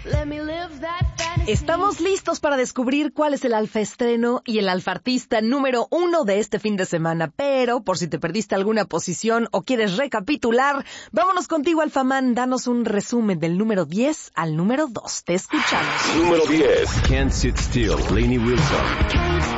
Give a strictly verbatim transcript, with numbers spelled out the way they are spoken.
Estamos listos para descubrir cuál es el alfaestreno y el alfartista número uno de este fin de semana. Pero, por si te perdiste alguna posición o quieres recapitular, vámonos contigo, Alfamán. Danos un resumen del número diez al número dos. Te escuchamos. Número diez. Can't Sit Still, Lainey Wilson.